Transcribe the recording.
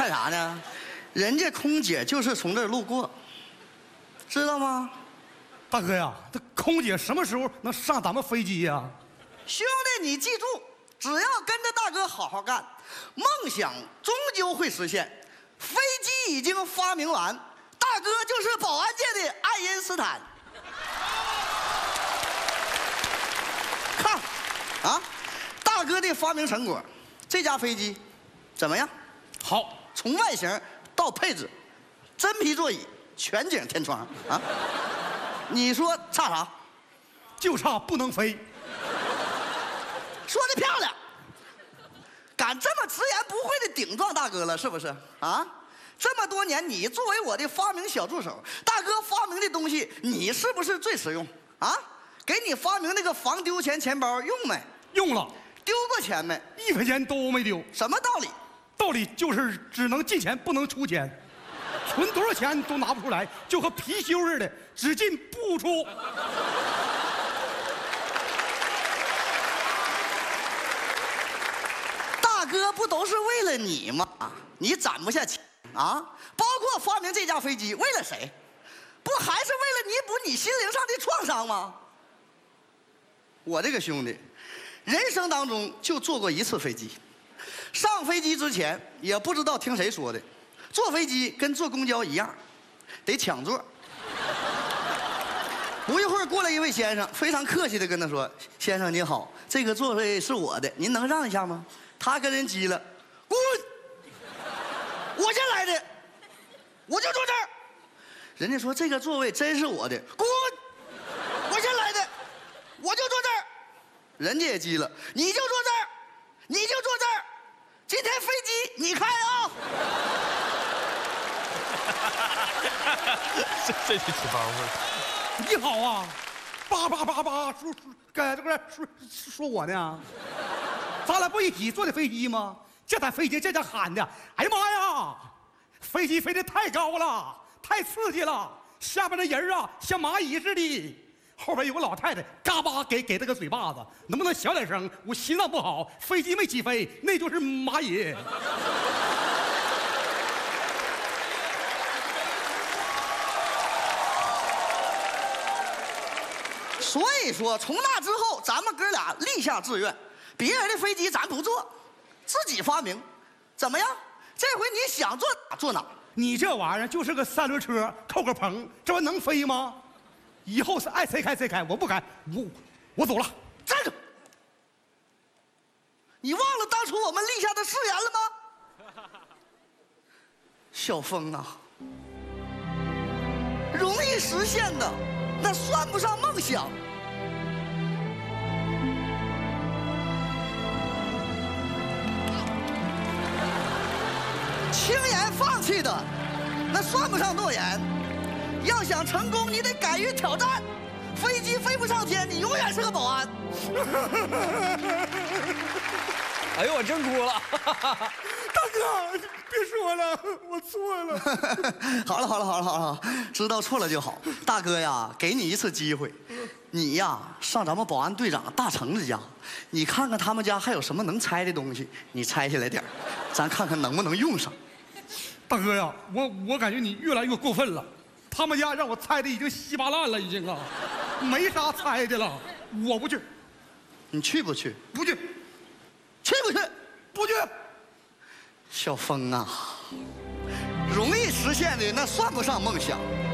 干啥呢？人家空姐就是从这儿路过，知道吗？ 大哥呀，这空姐什么时候能上咱们飞机呀？ 兄弟，你记住，只要跟着大哥好好干，梦想终究会实现。飞机已经发明完，大哥就是保安界的爱因斯坦。看，啊，大哥的发明成果，这架飞机怎么样？ 好， 从外形到配置，真皮座椅，全景天窗啊！你说差啥？ 就差不能飞。 说的漂亮，敢这么直言不讳的顶撞大哥了，是不是啊？这么多年，你作为我的发明小助手，大哥发明的东西，你是不是最实用啊？给你发明那个防丢钱钱包用没？ 用了。 丢过钱没 ？1块钱都没丢。 什么道理？ 道理就是只能进钱不能出钱，存多少钱都拿不出来，就和貔貅似的，只进不出。 大哥不都是为了你吗？你攒不下钱啊？包括发明这架飞机，为了谁？不还是为了弥补你心灵上的创伤吗？我这个兄弟，人生当中就坐过一次飞机。上飞机之前也不知道听谁说的，坐飞机跟坐公交一样，得抢座。不一会儿过来一位先生，非常客气地跟他说：“先生您好，这个座位是我的，您能让一下吗？”他跟人急了：“滚！我先来的，我就坐这儿。”人家说：“这个座位真是我的。”滚！我先来的，我就坐这儿。人家也急了：“你就坐这儿，你就坐这儿。今天飞机你开啊！” 这起包袱。 你好啊，叭叭叭叭说，说我呢？咱俩不一起坐的飞机吗？这台飞机这家喊的，哎呀妈呀，飞机飞得太高了，太刺激了，下边的人啊像蚂蚁似的。后边有个老太太，嘎巴给他个嘴巴子，能不能小点声？我心脏不好，飞机没起飞，那就是蚂蚁。 所以说，从那之后，咱们哥俩立下志愿，别人的飞机咱不坐，自己发明，怎么样？这回你想坐哪坐哪。 你这玩意儿就是个三轮车，扣个棚，这玩意能飞吗？以后是爱谁开谁开，我不开，我走了。 站住！你忘了当初我们立下的誓言了吗？小峰啊，容易实现的，那算不上梦想。轻言放弃的，那算不上诺言。要想成功，你得敢于挑战。飞机飞不上天，你永远是个保安。 哎呦，我真哭了。 大哥，别说了，我错了。 好了，知道错了就好。大哥呀，给你一次机会，你呀上咱们保安队长大橙子家，你看看他们家还有什么能拆的东西，你拆下来点儿，咱看看能不能用上。 大哥呀，我感觉你越来越过分了。他们家让我拆的已经稀巴烂了，已经啊，没啥拆的了。我不去。 你去不去？ 不去。 去不去？ 不去。 小峰啊，容易实现的那算不上梦想。